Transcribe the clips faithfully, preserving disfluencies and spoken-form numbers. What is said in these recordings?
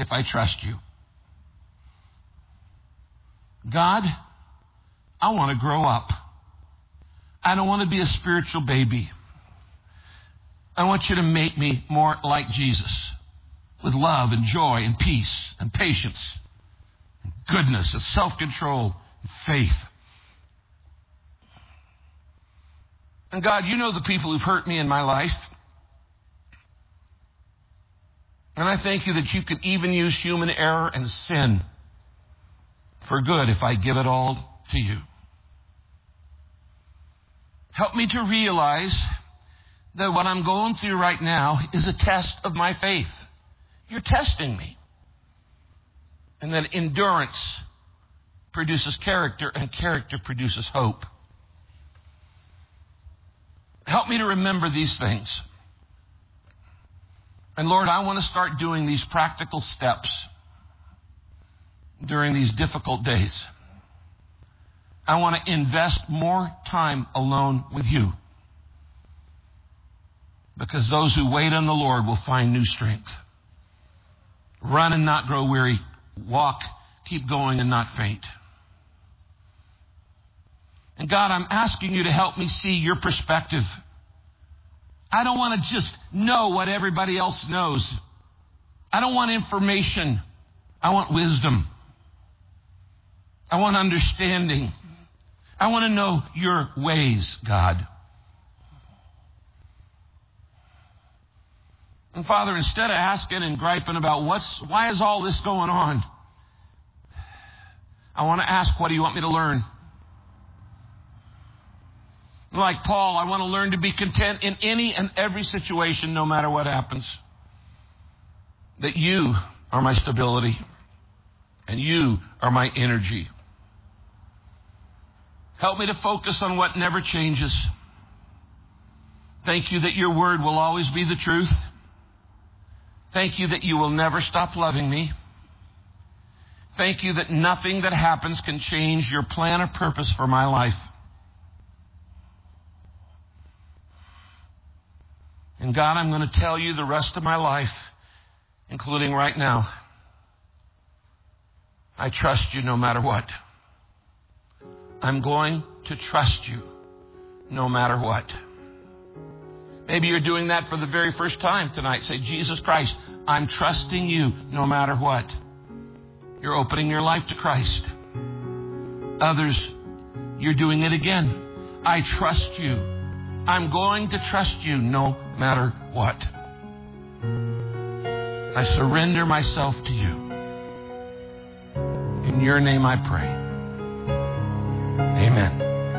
if I trust you. God, I want to grow up. I don't want to be a spiritual baby. I want you to make me more like Jesus, with love and joy and peace and patience and goodness and self-control and faith. And God, you know the people who've hurt me in my life. And I thank you that you could even use human error and sin for good if I give it all to you. Help me to realize that what I'm going through right now is a test of my faith. You're testing me. And that endurance produces character, and character produces hope. Help me to remember these things. And Lord, I want to start doing these practical steps during these difficult days. I want to invest more time alone with you. Because those who wait on the Lord will find new strength. Run and not grow weary. Walk, keep going and not faint. And God, I'm asking you to help me see your perspective. I don't want to just know what everybody else knows. I don't want information. I want wisdom. I want understanding. I want to know your ways, God. And Father, instead of asking and griping about what's, why is all this going on, I want to ask, what do you want me to learn? Like Paul, I want to learn to be content in any and every situation, no matter what happens. That you are my stability, and you are my energy. Help me to focus on what never changes. Thank you that your word will always be the truth. Thank you that you will never stop loving me. Thank you that nothing that happens can change your plan or purpose for my life. And God, I'm going to tell you the rest of my life, including right now, I trust you no matter what. I'm going to trust you no matter what. Maybe you're doing that for the very first time tonight. Say, Jesus Christ, I'm trusting you no matter what. You're opening your life to Christ. Others, you're doing it again. I trust you. I'm going to trust you no matter what. I surrender myself to you. In your name I pray. Amen.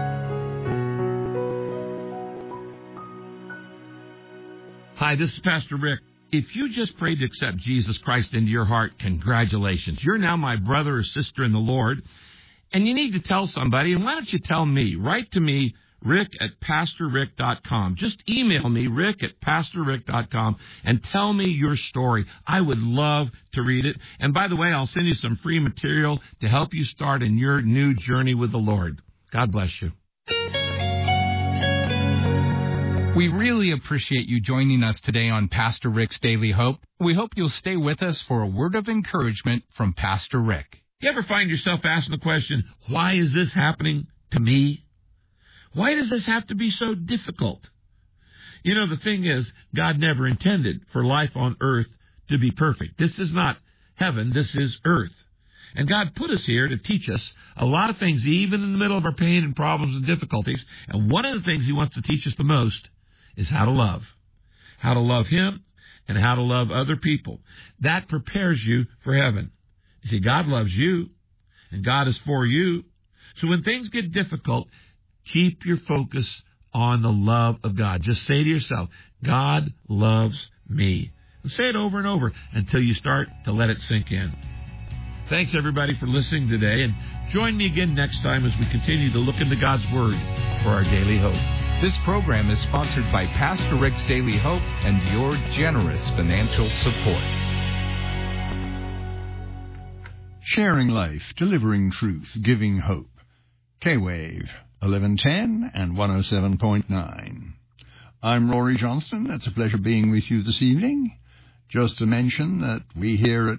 Hi, this is Pastor Rick. If you just prayed to accept Jesus Christ into your heart, congratulations. You're now my brother or sister in the Lord, and you need to tell somebody. And why don't you tell me? Write to me, Rick at Pastor Rick dot com. Just email me, Rick at Pastor Rick dot com, and tell me your story. I would love to read it. And by the way, I'll send you some free material to help you start in your new journey with the Lord. God bless you. We really appreciate you joining us today on Pastor Rick's Daily Hope. We hope you'll stay with us for a word of encouragement from Pastor Rick. You ever find yourself asking the question, why is this happening to me? Why does this have to be so difficult? You know, the thing is, God never intended for life on earth to be perfect. This is not heaven. This is earth. And God put us here to teach us a lot of things, even in the middle of our pain and problems and difficulties. And one of the things he wants to teach us the most is how to love. How to love him and how to love other people. That prepares you for heaven. You see, God loves you and God is for you. So when things get difficult, keep your focus on the love of God. Just say to yourself, God loves me. And say it over and over until you start to let it sink in. Thanks, everybody, for listening today. And join me again next time as we continue to look into God's Word for our daily hope. This program is sponsored by Pastor Rick's Daily Hope and your generous financial support. Sharing life, delivering truth, giving hope. K-Wave, eleven ten and one oh seven point nine. I'm Rory Johnston. It's a pleasure being with you this evening. Just to mention that we here at